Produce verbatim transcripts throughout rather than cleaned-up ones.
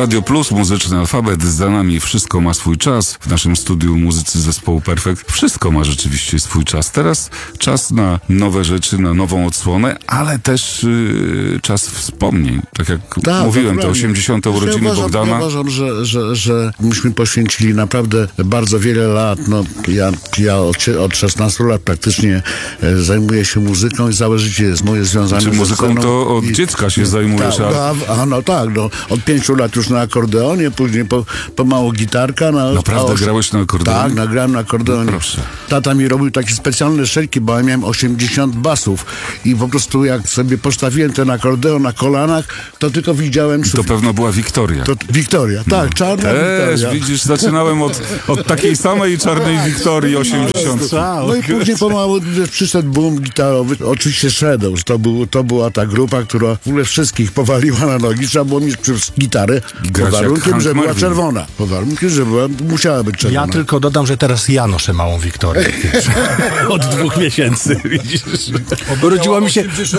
Radio Plus, muzyczny alfabet, za nami Wszystko ma swój czas. W naszym studiu muzycy zespołu Perfekt. Wszystko ma rzeczywiście swój czas. Teraz czas na nowe rzeczy, na nową odsłonę, ale też yy, czas wspomnień. Tak jak tak, mówiłem, te osiemdziesiąte urodziny ja uważam, Bogdana. Ja uważam, że, że, że myśmy poświęcili naprawdę bardzo wiele lat. No, ja ja od, od szesnastu lat praktycznie e, zajmuję się muzyką i całe życie jest moje związane Czy ze muzyką sceną. to od I, dziecka się zajmujesz? Tak, a... a, a no tak, no, od pięciu lat już na akordeonie, później po, pomału gitarka. Na, Naprawdę a, grałeś na akordeonie? Tak, nagrałem na akordeonie. No proszę. Tata mi robił takie specjalne szelki, bo ja miałem osiemdziesiąt basów i po prostu jak sobie postawiłem ten akordeon na kolanach, to tylko widziałem... To pewno była Wiktoria. To Wiktoria, tak, czarna Też, Wiktoria. widzisz, zaczynałem od, od takiej samej czarnej Wiktorii osiemdziesiąt. No i później pomału wiesz, przyszedł boom gitarowy. Oczywiście Shadows, to, był, to była ta grupa, która w ogóle wszystkich powaliła na nogi. Trzeba było mieć przez gitarę pod warunkiem, że była czerwona. Pod warunkiem, że była, musiała być czerwona. Ja tylko dodam, że teraz ja noszę małą Wiktorię. Od dwóch miesięcy, widzisz. Urodziła mi się...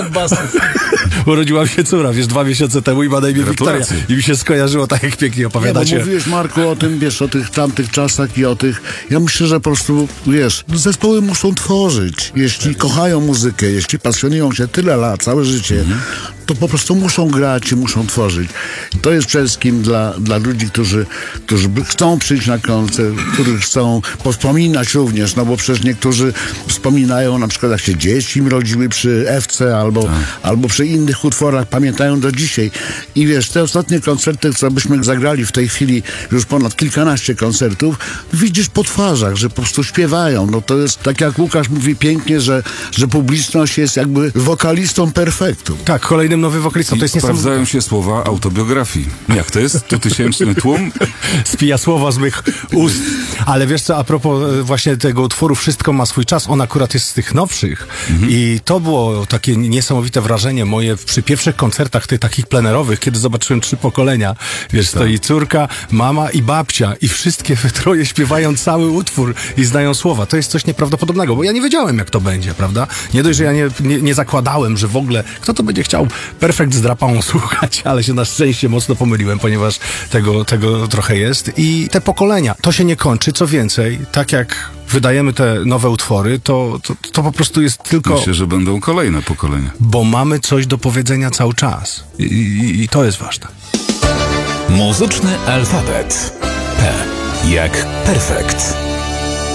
Urodziła mi się córa, wiesz, dwa miesiące temu i ma na imię Wiktoria. I mi się skojarzyło tak, jak pięknie opowiadacie. Nie, bo mówiłeś, Marku, o tym, wiesz, o tych tamtych czasach i o tych... Ja myślę, że po prostu, wiesz, zespoły muszą tworzyć. Jeśli kochają muzykę, jeśli pasjonują się tyle lat, całe życie, mhm. to po prostu muszą grać i muszą tworzyć. To jest przede wszystkim dla, dla ludzi, którzy, którzy chcą przyjść na koncert, którzy chcą wspominać również, no bo przecież niektórzy wspominają, na przykład jak się dzieci im rodziły przy F C albo, tak. albo przy innych utworach, pamiętają do dzisiaj. I wiesz, te ostatnie koncerty, co byśmy zagrali w tej chwili, już ponad kilkanaście koncertów, widzisz po twarzach, że po prostu śpiewają. No to jest, tak jak Łukasz mówi pięknie, że, że publiczność jest jakby wokalistą perfektu. Tak, kolejnym nowy wokalista. To jest sprawdzają się słowa autobiografii. Jak to jest? Tu tysięczny tłum? Spija słowa z mych ust. Ale wiesz co, a propos właśnie tego utworu Wszystko ma swój czas, on akurat jest z tych nowszych. Mhm. I to było takie niesamowite wrażenie moje przy pierwszych koncertach tych takich plenerowych, kiedy zobaczyłem trzy pokolenia. Wiesz, tak. Stoi córka, mama i babcia i wszystkie we troje śpiewają cały utwór i znają słowa. To jest coś nieprawdopodobnego, bo ja nie wiedziałem, jak to będzie, prawda? Nie dość, że ja nie, nie, nie zakładałem, że w ogóle kto to będzie chciał Perfekt z drapałą słuchać, ale się na szczęście mocno pomyliłem, ponieważ tego, tego trochę jest. I te pokolenia, to się nie kończy. Co więcej, tak jak wydajemy te nowe utwory, to, to, to po prostu jest tylko... Myślę, że będą kolejne pokolenia. Bo mamy coś do powiedzenia cały czas. I, i, i to jest ważne. Muzyczny alfabet. P jak Perfekt.